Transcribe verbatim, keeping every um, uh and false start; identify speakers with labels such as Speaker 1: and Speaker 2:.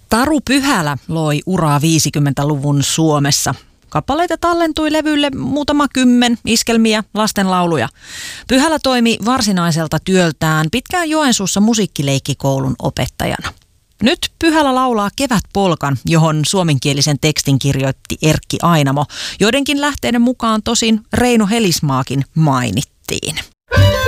Speaker 1: Taru Pyhälä loi uraa viisikymmentäluvun Suomessa. Kappaleita tallentui levylle muutama kymmen, iskelmiä, lastenlauluja. Pyhälä toimi varsinaiselta työltään pitkään Joensuussa musiikkileikkikoulun opettajana. Nyt Pyhälä laulaa Kevätpolkan, johon suomenkielisen tekstin kirjoitti Erkki Ainamo. Joidenkin lähteiden mukaan tosin Reino Helismaakin mainittiin.